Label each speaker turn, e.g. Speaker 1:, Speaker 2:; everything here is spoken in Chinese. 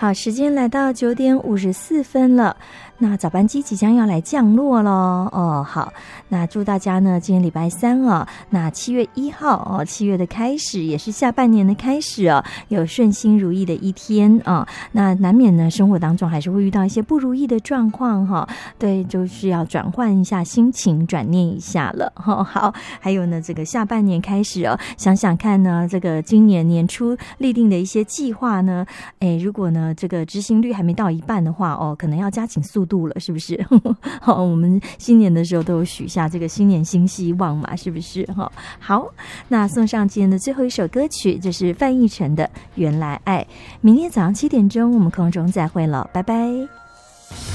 Speaker 1: 好，时间来到9:54了，那早班机即将要来降落咯哦。好，那祝大家呢今天礼拜三啊，那7月1号哦，7月的开始也是下半年的开始啊，有顺心如意的一天啊。那难免呢生活当中还是会遇到一些不如意的状况哈，对，就是要转换一下心情，转念一下了哈。好，还有呢这个下半年开始哦，想想看呢这个今年年初立定的一些计划呢，如果呢这个执行率还没到一半的话哦，可能要加紧速度了，是不是？好，我们新年的时候都有许下这个新年新希望嘛，是不是？好，那送上今天的最后一首歌曲，就是范逸臣的《原来爱》。明天早上7点钟我们空中再会了，拜拜。